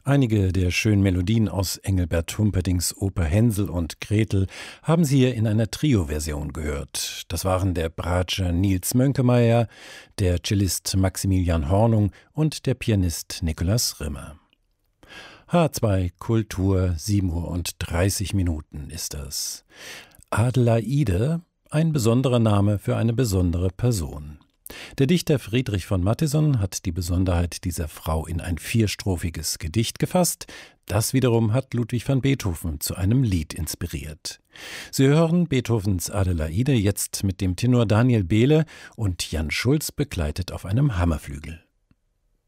Einige der schönen Melodien aus Engelbert Humperdincks Oper Hänsel und Gretel haben Sie hier in einer Trio-Version gehört. Das waren der Bratscher Nils Mönkemeyer, der Cellist Maximilian Hornung und der Pianist Nikolaus Rimmer. H2 Kultur, 7:30 ist das. Adelaide, ein besonderer Name für eine besondere Person. Der Dichter Friedrich von Matteson hat die Besonderheit dieser Frau in ein 4-strophiges Gedicht gefasst. Das wiederum hat Ludwig van Beethoven zu einem Lied inspiriert. Sie hören Beethovens Adelaide jetzt mit dem Tenor Daniel Behle und Jan Schulz begleitet auf einem Hammerflügel.